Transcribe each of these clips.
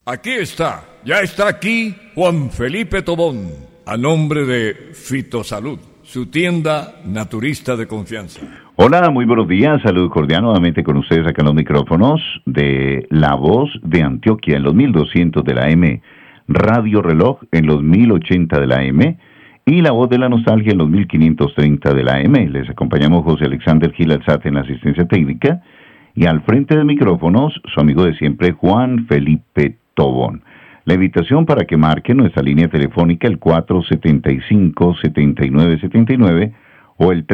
Aquí está, ya está aquí Juan Felipe Tobón, a nombre de Fitosalud, su tienda naturista de confianza. Hola, muy buenos días, saludo cordial nuevamente con ustedes acá en los micrófonos de La Voz de Antioquia en los 1200 de la M, Radio Reloj en los 1080 de la M y La Voz de la Nostalgia en los 1530 de la M. Les acompañamos José Alexander Gil Alzate en la asistencia técnica y al frente de micrófonos su amigo de siempre Juan Felipe Tobón. La invitación para que marque nuestra línea telefónica el 475-7979 o el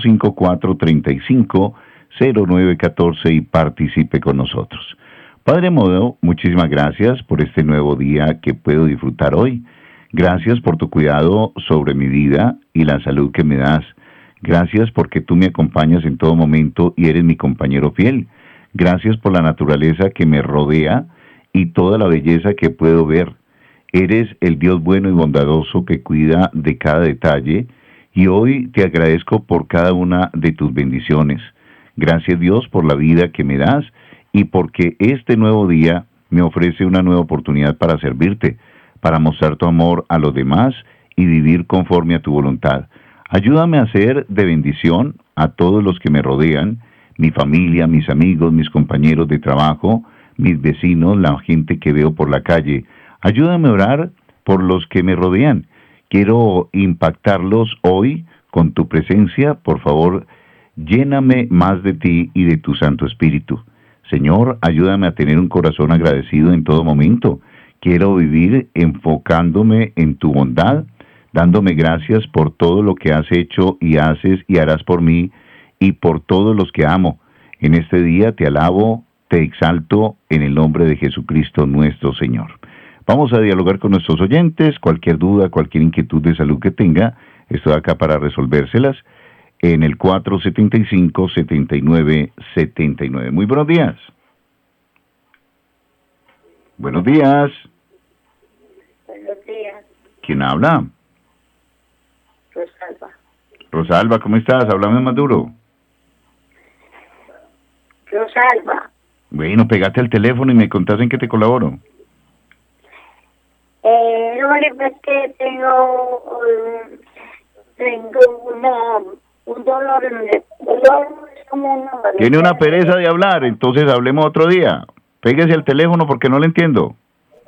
305-435-0914 y participe con nosotros. Padre Modo, muchísimas gracias por este nuevo día que puedo disfrutar hoy. Gracias por tu cuidado sobre mi vida y la salud que me das. Gracias porque tú me acompañas en todo momento y eres mi compañero fiel. Gracias por la naturaleza que me rodea y toda la belleza que puedo ver. Eres el Dios bueno y bondadoso que cuida de cada detalle y hoy te agradezco por cada una de tus bendiciones. Gracias Dios por la vida que me das y porque este nuevo día me ofrece una nueva oportunidad para servirte, para mostrar tu amor a los demás y vivir conforme a tu voluntad. Ayúdame a ser de bendición a todos los que me rodean, mi familia, mis amigos, mis compañeros de trabajo, mis vecinos, la gente que veo por la calle. Ayúdame a orar por los que me rodean. Quiero impactarlos hoy con tu presencia. Por favor, lléname más de ti y de tu Santo Espíritu. Señor, ayúdame a tener un corazón agradecido en todo momento. Quiero vivir enfocándome en tu bondad, dándome gracias por todo lo que has hecho y haces y harás por mí y por todos los que amo. En este día te alabo, te exalto en el nombre de Jesucristo nuestro Señor. Vamos a dialogar con nuestros oyentes. Cualquier duda, cualquier inquietud de salud que tenga, estoy acá para resolvérselas en el 475-7979. Muy buenos días. Buenos días. Buenos días. ¿Quién habla? Rosalba. Rosalba, ¿cómo estás? Háblame más duro. Rosalba. Bueno, pegate al teléfono y me contás en qué te colaboro. No, es que tengo un dolor en el dolor, es como una... Tiene una pereza de hablar, entonces hablemos otro día. Péguese al teléfono porque no le entiendo.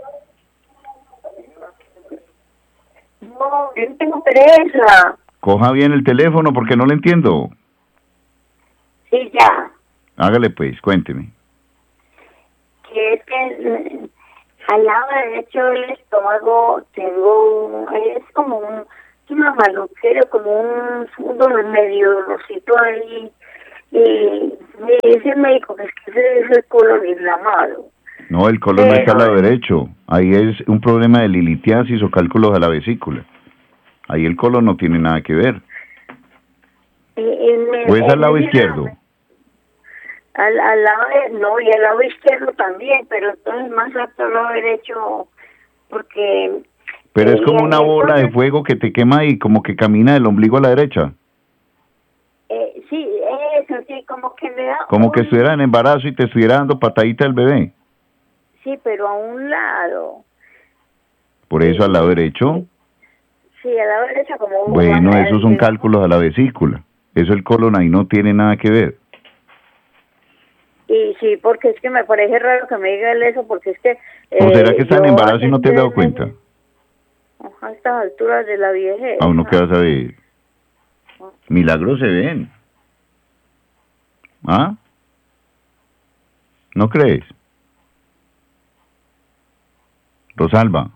No, yo no tengo pereza. Coja bien el teléfono porque no le entiendo. Sí, ya. Hágale pues, cuénteme. Que es que al lado derecho del estómago tengo es como una maluquera, como un dolor medio dolorcito ahí, y me dice el médico que es que ese es el colon inflamado. No, el colon no está al lado derecho. Ahí es un problema de lilitiasis o cálculos de la vesícula. Ahí el colon no tiene nada que ver. ¿O es al lado izquierdo? Al lado no, y al lado izquierdo también, pero entonces más al lado derecho, porque... Pero es como una bola de fuego que te quema y como que camina del ombligo a la derecha. Sí, eso sí, como que me da... Como que estuviera en embarazo y te estuviera dando patadita el bebé. Sí, pero a un lado. ¿Por eso al lado derecho? Sí, al lado derecho como un... Bueno, esos son cálculos a la vesícula. Eso el colon ahí no tiene nada que ver. Y sí, porque es que me parece raro que me diga eso, porque es que... ¿O será que está en embarazo y no te has dado cuenta? A estas alturas de la viejez. ¿A uno qué vas a ver? Milagros se ven. ¿Ah? ¿No crees? Rosalba.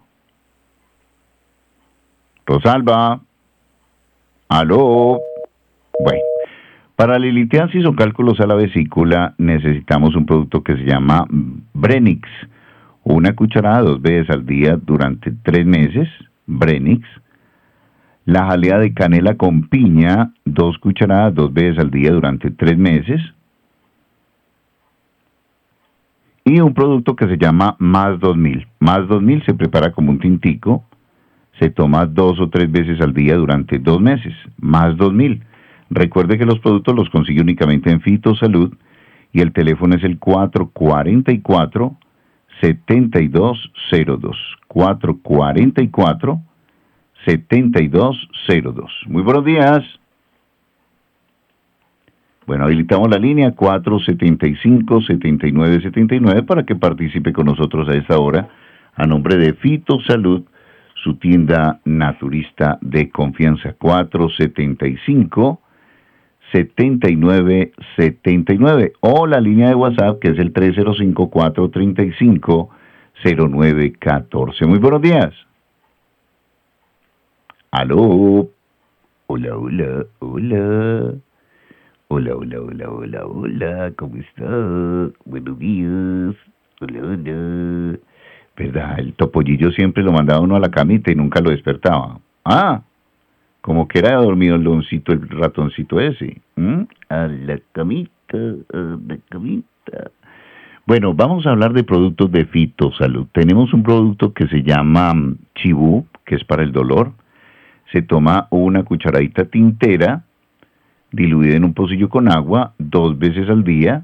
Rosalba. ¿Aló? Bueno. Para la lilitiasis o cálculos a la vesícula necesitamos un producto que se llama Brenix. Una cucharada 2 veces al día durante 3 meses. Brenix. La jalea de canela con piña, 2 cucharadas 2 veces al día durante 3 meses. Y un producto que se llama Más 2000. Más 2000 se prepara como un tintico. Se toma 2 o 3 veces al día durante 2 meses. Más 2000. Recuerde que los productos los consigue únicamente en Fitosalud y el teléfono es el 444 7202. 444-7202. Muy buenos días. Bueno, habilitamos la línea 475-7979 para que participe con nosotros a esta hora a nombre de Fito Salud, su tienda naturista de confianza. 475-7979 o la línea de WhatsApp que es el 305-435-0914. Muy buenos días. Aló. Hola, hola, hola. Hola, hola, hola, hola, hola, ¿cómo está? Buenos días. Hola, hola. ¿Verdad? El topollillo siempre lo mandaba uno a la camita y nunca lo despertaba. Ah, como que era dormido el leoncito, el ratoncito ese. A la camita, a la camita. Bueno, vamos a hablar de productos de Fitosalud. Tenemos un producto que se llama Chibú, que es para el dolor. Se toma una cucharadita tintera, diluida en un pocillo con agua 2 veces al día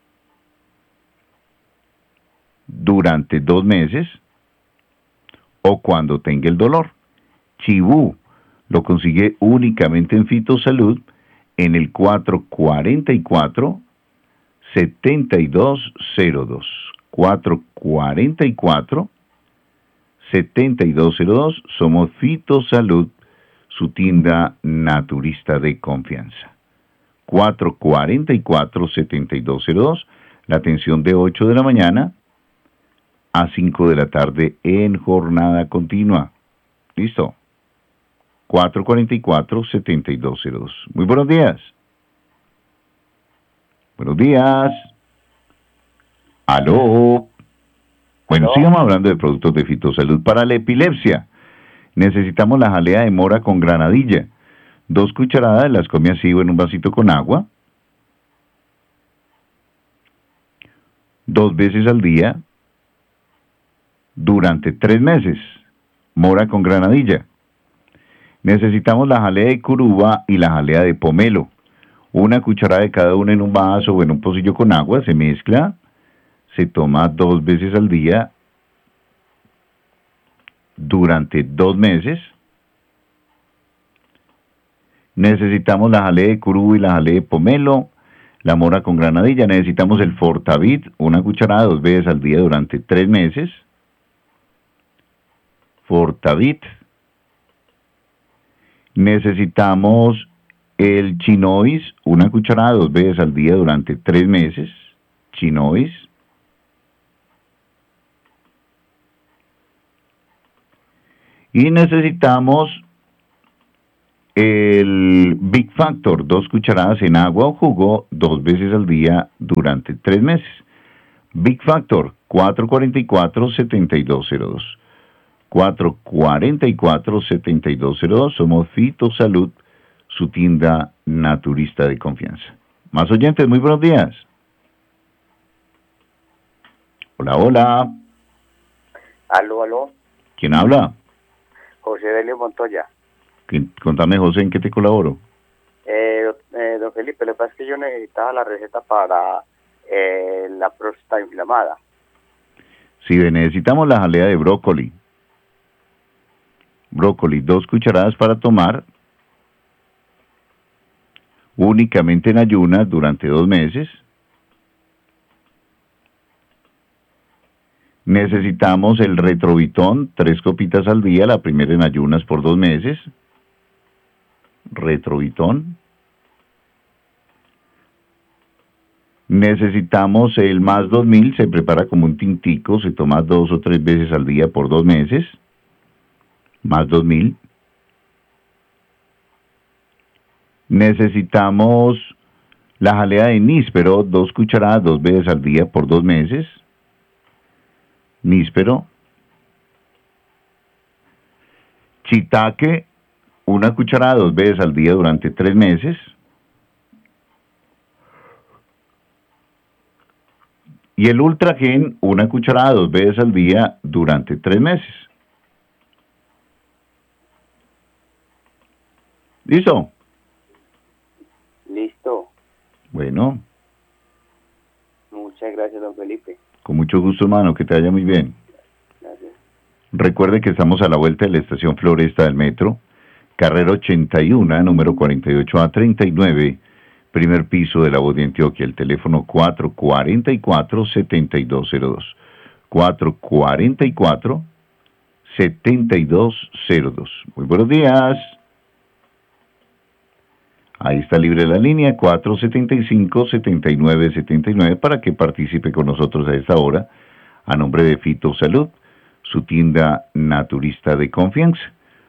durante 2 meses o cuando tenga el dolor. Chibú lo consigue únicamente en Fitosalud en el 444-7202. 444-7202. Somos Fitosalud, su tienda naturista de confianza. 444-7202, la atención de 8 de la mañana a 5 de la tarde en jornada continua. ¿Listo? 444-7202. Muy buenos días. Buenos días. Aló. Bueno, ¿Aló? sigamos hablando de productos de Fitosalud para la epilepsia. Necesitamos la jalea de mora con granadilla. 2 cucharadas, las come así o en un vasito con agua. 2 veces al día durante 3 meses. Mora con granadilla. Necesitamos la jalea de curuba y la jalea de pomelo. 1 cucharada de cada una en un vaso o en un pocillo con agua. Se mezcla. Se toma 2 veces al día durante 2 meses. Necesitamos la jalea de curuba y la jalea de pomelo, la mora con granadilla. Necesitamos el Fortavit, 1 cucharada 2 veces al día durante 3 meses. Fortavit. Necesitamos el Chinois, 1 cucharada 2 veces al día durante 3 meses. Chinois. Y necesitamos el Big Factor, 2 cucharadas en agua o jugo 2 veces al día durante 3 meses. Big Factor, 444-7202. 444-7202. Somos Fitosalud, su tienda naturista de confianza. Más oyentes, muy buenos días. Hola, hola. Aló, aló. ¿Quién habla? José Delio Montoya. Contame, José, ¿en qué te colaboro? Don Felipe, lo que pasa es que yo necesitaba la receta para la próstata inflamada. Sí, necesitamos la jalea de brócoli. Brócoli, 2 cucharadas para tomar únicamente en ayunas durante 2 meses. Necesitamos el Retrovitón, 3 copitas al día, la primera en ayunas por 2 meses. Retrovitón. Necesitamos el Más 2000, se prepara como un tintico, se toma 2 o 3 veces al día por 2 meses. Más 2000. Necesitamos la jalea de níspero, 2 cucharadas 2 veces al día por 2 meses. Níspero. Shiitake, 1 cucharada 2 veces al día durante 3 meses. Y el Ultragen, 1 cucharada 2 veces al día durante 3 meses. ¿Listo? Listo. Bueno, Muchas gracias, don Felipe. Con mucho gusto, hermano, que te vaya muy bien. Gracias. Recuerde que estamos a la vuelta de la estación Floresta del Metro, carrera 81, número 48A39, primer piso de La Voz de Antioquia, el teléfono 444-7202. 444-7202. Muy buenos días. Ahí está libre la línea, 475-7979, para que participe con nosotros a esta hora, a nombre de Fito Salud, su tienda naturista de confianza.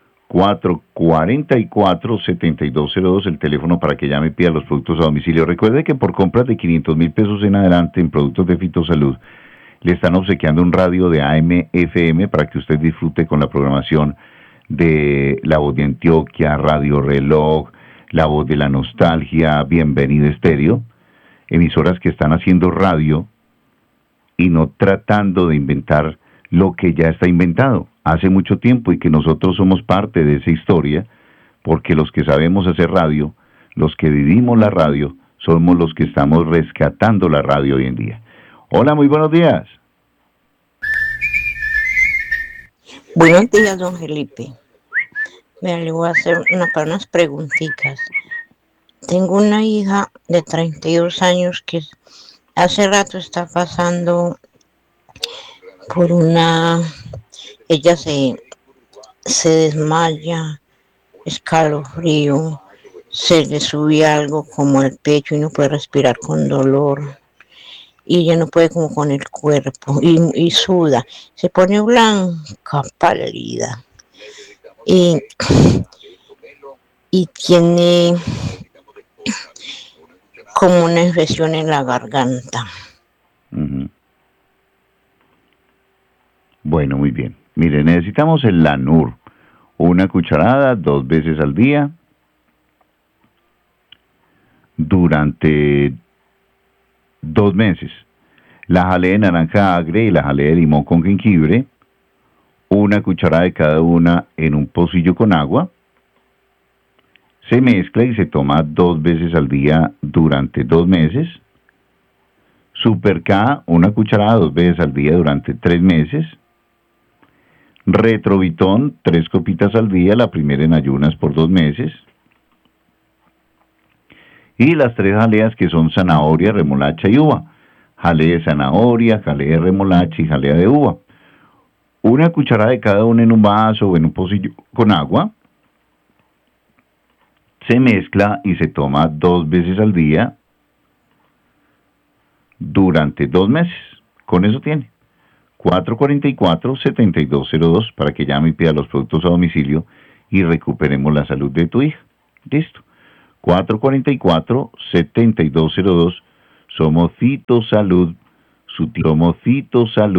444-7202, el teléfono para que llame y pida los productos a domicilio. Recuerde que por compras de 500,000 pesos en adelante en productos de Fito Salud, le están obsequiando un radio de AM/FM para que usted disfrute con la programación de La Voz de Antioquia, Radio Reloj, La Voz de la Nostalgia, Bienvenido Estéreo, emisoras que están haciendo radio y no tratando de inventar lo que ya está inventado hace mucho tiempo, y que nosotros somos parte de esa historia, porque los que sabemos hacer radio, los que vivimos la radio, somos los que estamos rescatando la radio hoy en día. Hola, muy buenos días. Buenos días, don Felipe. Le voy a hacer unas preguntitas. Tengo una hija de 32 años que hace rato está pasando por ella se desmaya, escalofrío, se le sube algo como al pecho y no puede respirar con dolor. Y ella no puede como con el cuerpo y suda, se pone blanca, pálida. Y tiene como una infección en la garganta. Uh-huh. Bueno, muy bien. Mire, necesitamos el Lanur, una cucharada 2 veces al día durante 2 meses. La jalea de naranja agria y la jalea de limón con jengibre, una cucharada de cada una en un pocillo con agua. Se mezcla y se toma 2 veces al día durante 2 meses. Super K, una cucharada 2 veces al día durante 3 meses. Retrovitón, 3 copitas al día, la primera en ayunas por 2 meses. Y las 3 jaleas que son zanahoria, remolacha y uva. Jalea de zanahoria, jalea de remolacha y jalea de uva. Una cucharada de cada una en un vaso o en un pocillo con agua. Se mezcla y se toma 2 veces al día durante 2 meses. Con eso tiene. 444-7202 para que llame y pida los productos a domicilio y recuperemos la salud de tu hija. Listo. 444-7202. Somos Fito Salud, su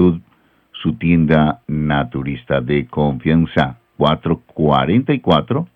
tienda naturista de confianza. 444